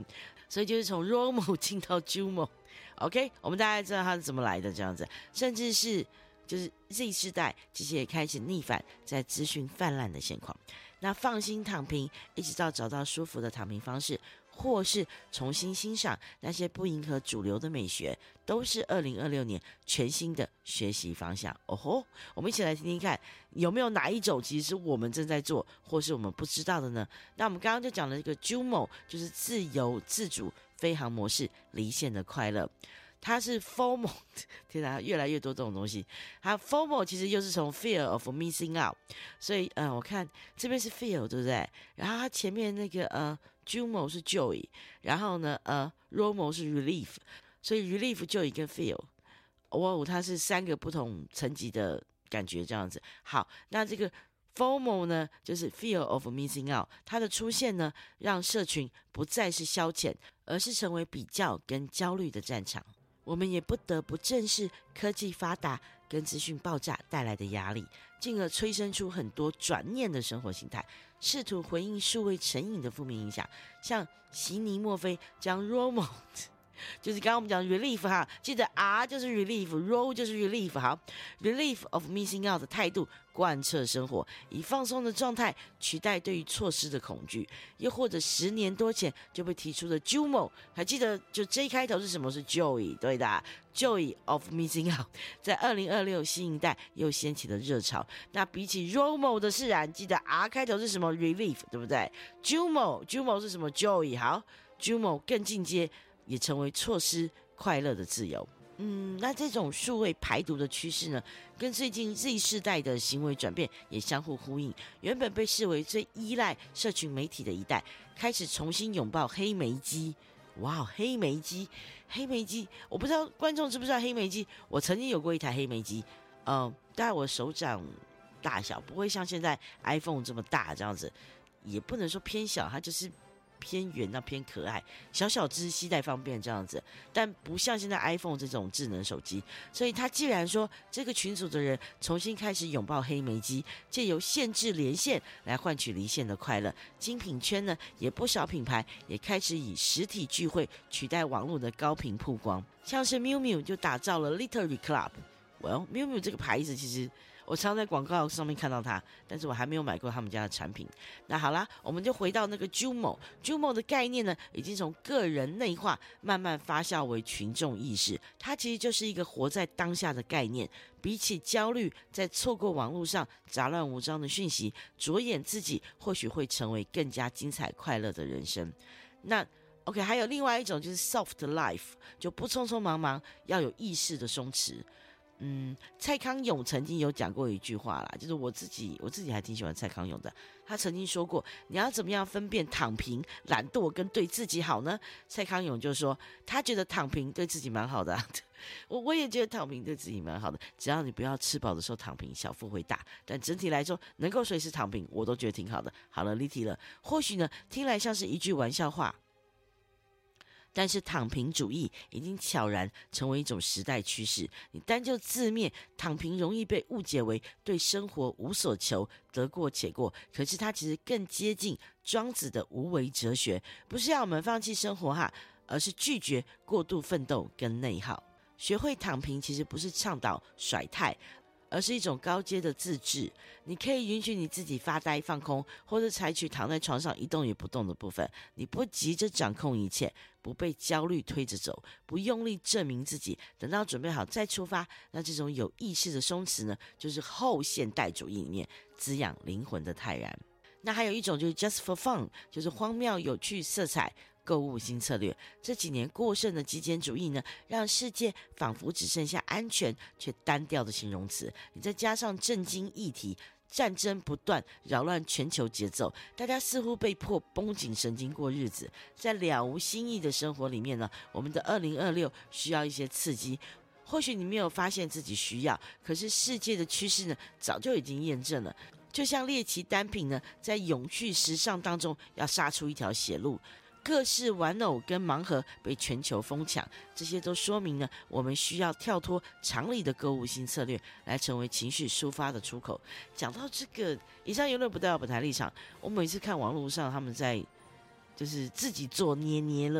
所以就是从 Romo 进到 Jumo。OK， 我们大概知道它是怎么来的这样子，甚至是就是 Z 世代其实也开始逆反在资讯泛滥的现况。那放心躺平，一直到找到舒服的躺平方式，或是重新欣赏那些不迎合主流的美学，都是2026年全新的学习方向。哦吼，我们一起来听听看，有没有哪一种其实是我们正在做，或是我们不知道的呢？那我们刚刚就讲了一个 Jumo， 就是自由自主飞航模式，离线的快乐。它是 FOMO， 天哪，越来越多这种东西。它 FOMO 其实又是从 Fear of Missing Out， 所以我看这边是 Fear 对不对？然后它前面那个Jumo 是 Joy， 然后呢Romo 是 Relief， 所以 Relief、Joy 跟 Fear， 哇，它是3个不同层级的感觉这样子。好，那这个FOMO 呢，就是 Fear of Missing Out， 它的出现呢，让社群不再是消遣，而是成为比较跟焦虑的战场。我们也不得不正视科技发达跟资讯爆炸带来的压力，进而催生出很多转念的生活形态，试图回应数位成瘾的负面影响。像席尼墨菲将 Romo 就是刚刚我们讲 relief 哈，记得 R 就是 relief，roll 就是 relief， 好 relief of missing out 的态度贯彻生活，以放松的状态取代对于错失的恐惧。又或者10年多前就被提出的 Jumo， 还记得就 J 开头是什么？是 Joy， 对的 Joy of missing out， 在2026新一代又掀起了热潮。那比起 Romo 的释然，记得 R 开头是什么？ relief， 对不对？ Jumo 是什么？ Joy， 好 Jumo 更进阶，也成为错失快乐的自由。那这种数位排毒的趋势呢，跟最近 Z 世代的行为转变也相互呼应。原本被视为最依赖社群媒体的一代，开始重新拥抱黑莓机。哇，黑莓机，我不知道观众知不知道黑莓机？我曾经有过一台黑莓机，大概我手掌大小，不会像现在 iPhone 这么大这样子，也不能说偏小，它就是偏圆偏可爱，小小只，携带方便这样子，但不像现在 iPhone 这种智能手机。所以他既然说这个群组的人重新开始拥抱黑莓机，借由限制连线来换取离线的快乐，精品圈呢也不少品牌也开始以实体聚会取代网络的高频曝光，像是 miumiu 就打造了 Literary Club。miumiu 这个牌子其实我常在广告上面看到它，但是我还没有买过他们家的产品。那好啦，我们就回到那个 Jumo 的概念呢，已经从个人内化慢慢发酵为群众意识，它其实就是一个活在当下的概念。比起焦虑在错过网络上杂乱无章的讯息，着眼自己或许会成为更加精彩快乐的人生。那OK， 还有另外一种就是 soft life， 就不匆匆忙忙，要有意识的松弛。蔡康永曾经有讲过一句话啦，就是我自己还挺喜欢蔡康永的。他曾经说过，你要怎么样分辨躺平、懒惰跟对自己好呢？蔡康永就说，他觉得躺平对自己蛮好的我也觉得躺平对自己蛮好的，只要你不要吃饱的时候躺平，小腹会大。但整体来说，能够随时躺平，我都觉得挺好的。好了，离题了。或许呢，听来像是一句玩笑话，但是躺平主义已经悄然成为一种时代趋势。你单就字面，躺平容易被误解为对生活无所求，得过且过。可是它其实更接近庄子的无为哲学，不是要我们放弃生活而是拒绝过度奋斗跟内耗。学会躺平其实不是倡导甩态，而是一种高阶的自制。你可以允许你自己发呆放空，或者采取躺在床上一动也不动的部分。你不急着掌控一切，不被焦虑推着走，不用力证明自己，等到准备好再出发。那这种有意识的松弛呢，就是后现代主义里面滋养灵魂的泰然。那还有一种就是 just for fun， 就是荒谬有趣色彩购物新策略。这几年过剩的极简主义呢，让世界仿佛只剩下安全却单调的形容词。你再加上震惊议题，战争不断，扰乱全球节奏，大家似乎被迫绷紧神经过日子。在了无新意的生活里面呢，我们的2026需要一些刺激。或许你没有发现自己需要，可是世界的趋势呢，早就已经验证了。就像猎奇单品呢，在永续时尚当中要杀出一条血路，各式玩偶跟盲盒被全球疯抢，这些都说明呢，我们需要跳脱常理的购物新策略，来成为情绪抒发的出口。讲到这个，以上言论不代表本台立场。我每次看网络上他们在就是自己做捏捏乐。